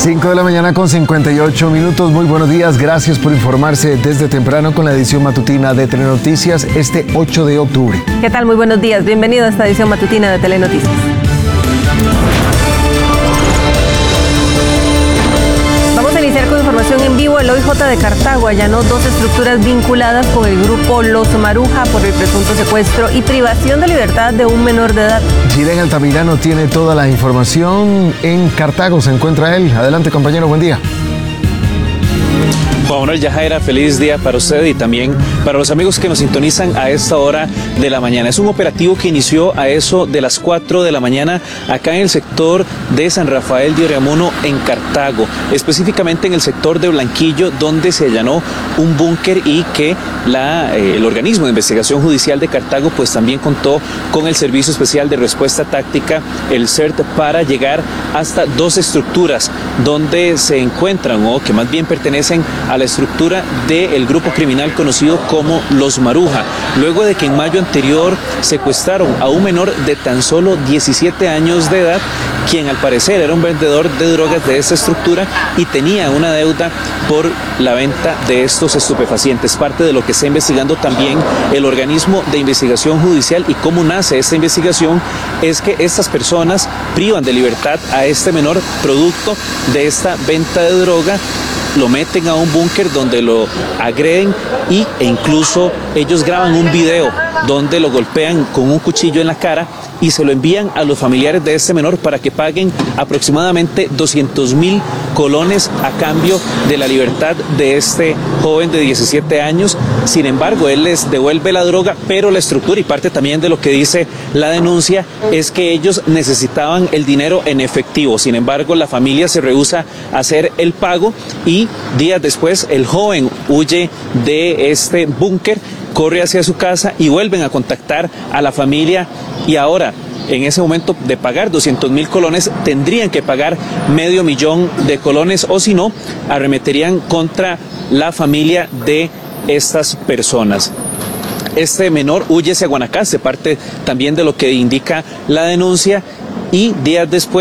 5 de la mañana con 58 minutos. Muy buenos días. Gracias por informarse desde temprano con la edición matutina de Telenoticias este 8 de octubre. ¿Qué tal? Muy buenos días. Bienvenido a esta edición matutina de Telenoticias. Vamos a iniciar con información en vivo. El OIJ de Cartago allanó 2 estructuras vinculadas con el grupo Los Maruja por el presunto secuestro y privación de libertad de un menor de edad. Gilen Altamirano tiene toda la información. En Cartago se encuentra él. Adelante, compañero, buen día. Juan Manuel Yajaira, feliz día para usted y también para los amigos que nos sintonizan a esta hora de la mañana. Es un operativo que inició a eso de las 4 de la mañana acá en el sector de San Rafael de Oriamuno en Cartago, específicamente en el sector de Blanquillo, donde se allanó un búnker y que el organismo de investigación judicial de Cartago pues también contó con el Servicio Especial de Respuesta Táctica, el CERT, para llegar hasta 2 estructuras donde se encuentran o que más bien pertenecen a la estructura del grupo criminal conocido como Los Maruja, luego de que en mayo anterior secuestraron a un menor de tan solo 17 años de edad, quien al parecer era un vendedor de drogas de esta estructura y tenía una deuda por la venta de estos estupefacientes. Parte de lo que está investigando también el organismo de investigación judicial y cómo nace esta investigación es que estas personas privan de libertad a este menor producto de esta venta de droga, lo meten a un búnker donde lo agreden e incluso ellos graban un video donde lo golpean con un cuchillo en la cara y se lo envían a los familiares de este menor para que paguen aproximadamente 200.000 colones a cambio de la libertad de este joven de 17 años. Sin embargo, él les devuelve la droga, pero la estructura y parte también de lo que dice la denuncia es que ellos necesitaban el dinero en efectivo. Sin embargo, la familia se rehúsa a hacer el pago y días después el joven huye de este búnker, corre hacia su casa y vuelven a contactar a la familia y ahora, en ese momento de pagar 200.000 colones, tendrían que pagar $500.000 de colones o si no, arremeterían contra la familia de estas personas. Este menor huye hacia Guanacaste, parte también de lo que indica la denuncia, y días después